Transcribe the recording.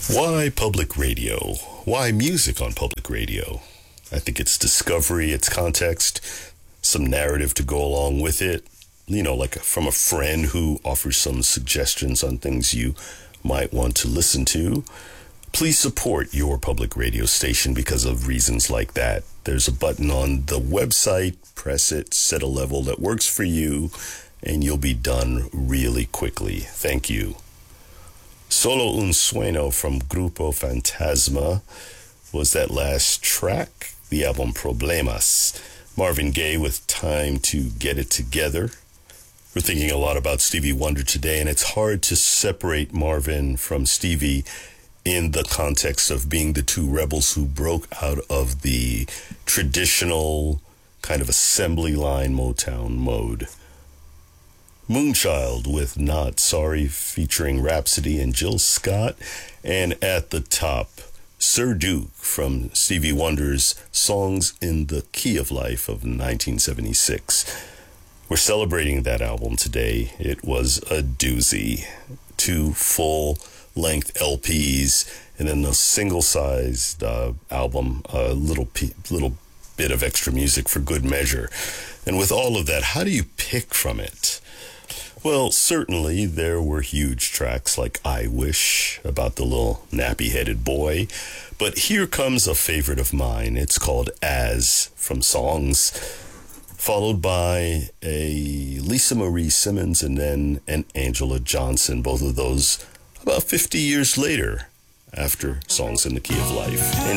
Why public radio? Why music on public radio? I think it's discovery, it's context, some narrative to go along with it. You know, like from a friend who offers some suggestions on things you might want to listen to. Please support your public radio station because of reasons like that. There's a button on the website, press it, set a level that works for you, and you'll be done really quickly. Thank you. Solo Un Sueño from Grupo Fantasma was that last track, the album Problemas. Marvin Gaye with Time to Get It Together. We're thinking a lot about Stevie Wonder today, and it's hard to separate Marvin from Stevie in the context of being the two rebels who broke out of the traditional kind of assembly line Motown mode. Moonchild with Not Sorry featuring Rhapsody and Jill Scott. And at the top, Sir Duke from Stevie Wonder's Songs in the Key of Life of 1976. We're celebrating that album today. It was a doozy. 2 full-length LPs and then a single-sized album, a little bit of extra music for good measure. And with all of that, how do you pick from it? Well, certainly there were huge tracks like I Wish, about the little nappy-headed boy. But here comes a favorite of mine. It's called As from Songs, followed by a Lisa Marie Simmons and then an Angela Johnson, both of those about 50 years later after Songs in the Key of Life.